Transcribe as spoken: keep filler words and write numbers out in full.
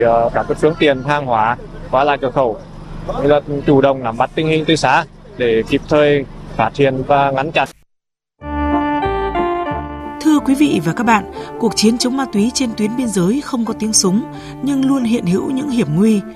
Các phương tiện hàng hóa qua lại cửa khẩu là chủ động nắm bắt tình hình từ xa để kịp thời phát hiện và ngăn chặn. Thưa quý vị và các bạn, cuộc chiến chống ma túy trên tuyến biên giới không có tiếng súng nhưng luôn hiện hữu những hiểm nguy.